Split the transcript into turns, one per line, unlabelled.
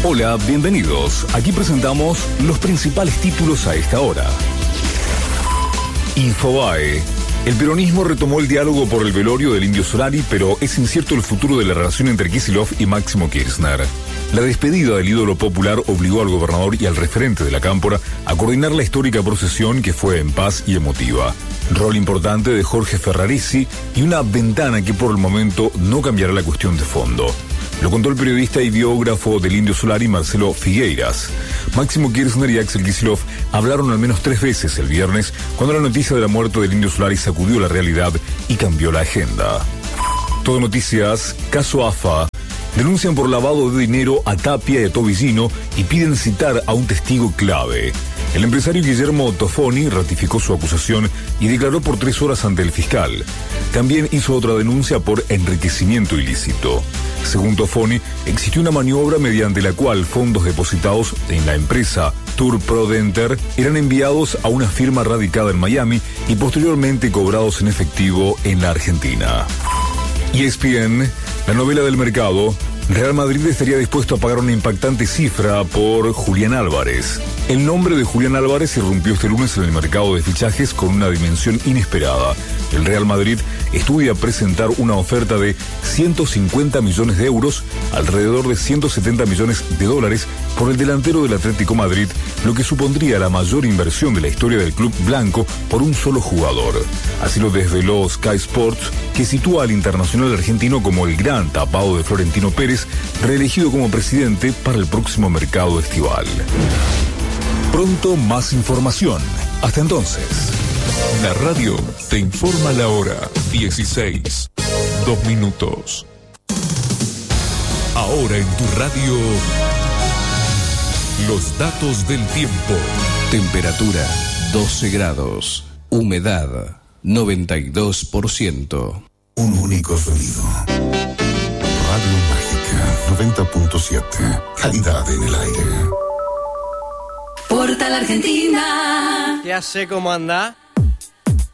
Hola, bienvenidos. Aquí presentamos los principales títulos a esta hora. Infobae. El peronismo retomó el diálogo por el velorio del Indio Solari, pero es incierto el futuro de la relación entre Kicillof y Máximo Kirchner. La despedida del ídolo popular obligó al gobernador y al referente de la Cámpora a coordinar la histórica procesión que fue en paz y emotiva. Rol importante de Jorge Ferraresi y una ventana que por el momento no cambiará la cuestión de fondo. Lo contó el periodista y biógrafo del Indio Solari, Marcelo Figueiras. Máximo Kirchner y Axel Kicillof hablaron al menos 3 veces el viernes, cuando la noticia de la muerte del Indio Solari sacudió la realidad y cambió la agenda. Todo Noticias, caso AFA. Denuncian por lavado de dinero a Tapia y a Tobillino y piden citar a un testigo clave. El empresario Guillermo Tofoni ratificó su acusación y declaró por 3 horas ante el fiscal. También hizo otra denuncia por enriquecimiento ilícito. Según Tofoni, existió una maniobra mediante la cual fondos depositados en la empresa Tour Prodenter eran enviados a una firma radicada en Miami y posteriormente cobrados en efectivo en la Argentina. ESPN, la novela del mercado. Real Madrid estaría dispuesto a pagar una impactante cifra por Julián Álvarez. El nombre de Julián Álvarez irrumpió este lunes en el mercado de fichajes con una dimensión inesperada. El Real Madrid estudia presentar una oferta de 150 millones de euros, alrededor de 170 millones de dólares, por el delantero del Atlético Madrid, lo que supondría la mayor inversión de la historia del club blanco por un solo jugador. Así lo desveló Sky Sports, que sitúa al internacional argentino como el gran tapado de Florentino Pérez, reelegido como presidente para el próximo mercado estival. Pronto más información. Hasta entonces.
La radio te informa la hora 16, 2 minutos. Ahora en tu radio, los datos del tiempo.
Temperatura 12 grados. Humedad 92%.
Un único sonido. Radio Mágica 90.7. Calidad en el aire.
Portal Argentina.
¿Qué hace? ¿Cómo anda?